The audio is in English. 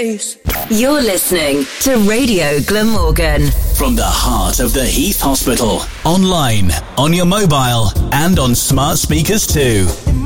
face. You're listening to Radio Glamorgan. From the heart of the Heath Hospital. Online, on your mobile, and on smart speakers too.